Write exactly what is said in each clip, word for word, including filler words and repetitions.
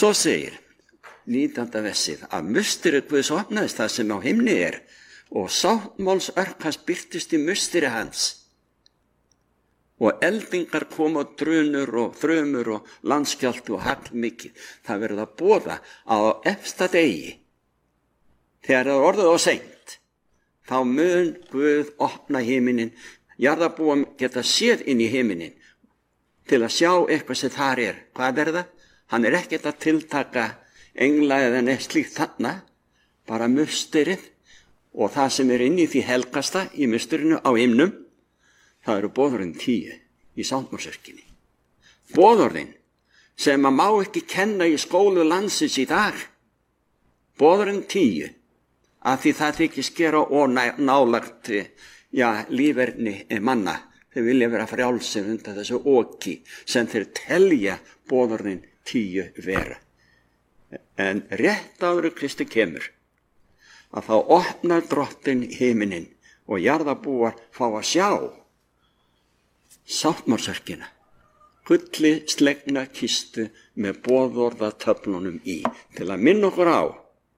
Svo segir nítjánda versið að musteri Guðs opnaðist það sem á himni er og sáttmálsörk hans birtist í musteri hans og eldingar kom og drunur og þrumur og landskjálfti og hagl mikið. Það verður að boða á efsta degi þegar það er orðið of seint, þá mun Guð opna himinin, jarðarbúum geta séð inn í himinin til að sjá eitthvað sem þar er. Hvað er það? Hann er ekkert að tiltaka engla eða neitt slíkt þarna, bara musterið og það sem er inn í því helgasta í musterinu á himnum, það eru boðorðin tíu í sáttmálsörkinni. Boðorðin sem að má ekki kenna í skólu landsins í dag. Boðorðin tíu, að því það þykir skera og nálagt já, líferni manna. Þeir vilja vera frjálsir undan þessu oki sem þeir telja boðorðin tíu vera. En rétt áður Kristi kemur að þá opnar drottinn himinin og jarðarbúar fá að sjá sáttmálsörkina, gulli slegna kistu með boðorðatöflunum í, til að minna okkur á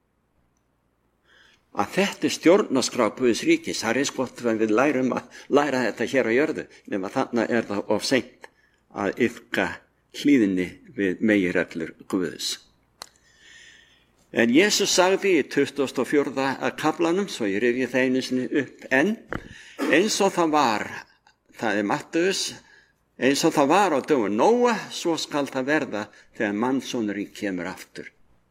að þetta er stjórnarskrá Guðs ríkis. Það er eins gott að við lærum að læra þetta hér á jörðu, nema þarna er það of seint að iðka hlýðinni við meginreglur Guðs. En Jesús sagði í tuttugasta og fjórða kaflanum, svo ég rifji það einu sinni upp enn, eins og það var, það er Mattheus, eins og það var á dögum Nóa, svo skal það verða þegar mannssonurinn kemur aftur.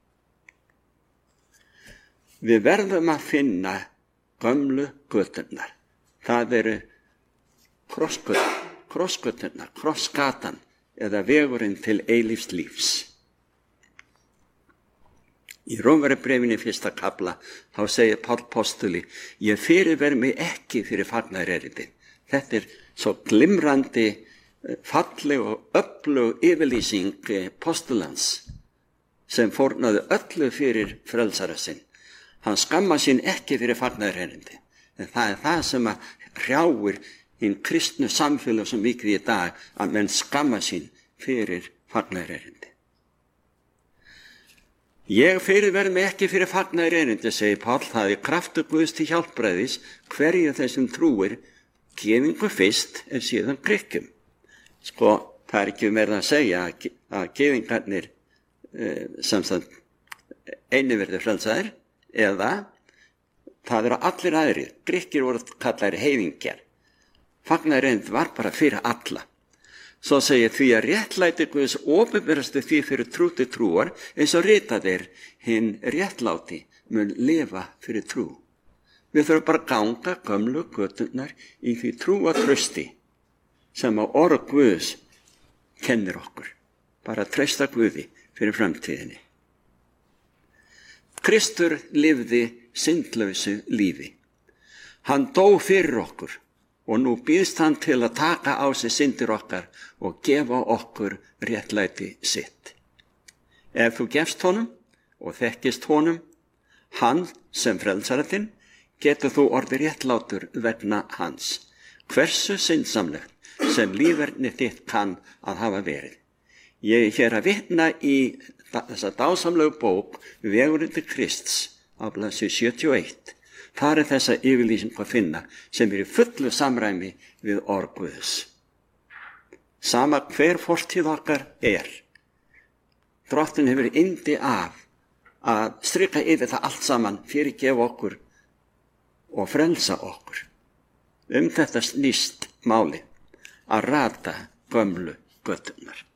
Við verðum að finna gömlu göturnar. Það eru krossgöturnar, krossgatan eða vegurinn til eilífs lífs. Í Rómverjabréfinu fyrsta kafla þá segir Páll postuli, ég fyrirver mig ekki fyrir fagnaðarerindi. Þetta er svo glimrandi, falleg og öflug yfirlýsing postulans sem fórnaði öllu fyrir frelsara sinn. Hann skammar sín ekki fyrir fagnaðarerindi. En það er það sem að hrjáir hinn kristnu samfélag svo mikið í dag, að menn skammar sín fyrir fagnaðarerindi. Ég fyrirverð mig ekki fyrir fagnaðarerindi, segir Páll, það er kraftur Guðs til hjálpræðis hverju þessum trúir, gefingu fyrst en síðan grykkjum. Sko, það er ekki verið að segja að gefingarnir eh, sem það einu verður frelsaðir, eða það eru allir aðrir. Grikkir voru kallar heiðingjar. Fagnaðarerindið var bara fyrir alla. Svo segir því að réttlæti Guðs opinberastu því fyrir trú til trúar, eins og ritað er, hinn réttláti mun lifa fyrir trú. Við þurfum bara að ganga gömlu göturnar í því trúa trausti sem að orð Guðs kennir okkur. Bara að trausta Guði fyrir framtíðinni. Kristur lifði syndlausu lífi. Hann dó fyrir okkur og nú býðst hann til að taka á sig syndir okkar og gefa okkur réttlæti sitt. Ef þú gefst honum og þekkist honum, hann sem frelsara þinn, getur þú orðið réttlátur vegna hans, hversu syndsamlegt sem líferni þitt kann að hafa verið. Ég er hér að vitna í þessa dásamlegu bók Vegurinn til Krists á blaðsíðu sjötíu og eitt. Þar er þessa yfirlýsingu að finna sem er í fullu samræmi við orð Guðs. Sama hver fortíð okkar er. Drottinn hefur yndi af að strika yfir það allt saman, fyrirgefa okkur og frelsa okkur. Um þetta snýst máli, að rata gömlu göturnar.